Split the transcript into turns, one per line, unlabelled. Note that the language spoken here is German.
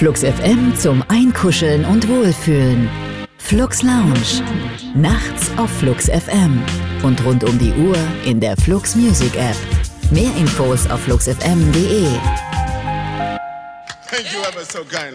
Flux FM zum Einkuscheln und Wohlfühlen. Flux Lounge. Nachts auf Flux FM. Und rund um die Uhr in der Flux Music App. Mehr Infos auf fluxfm.de.
Thank you ever so kindly.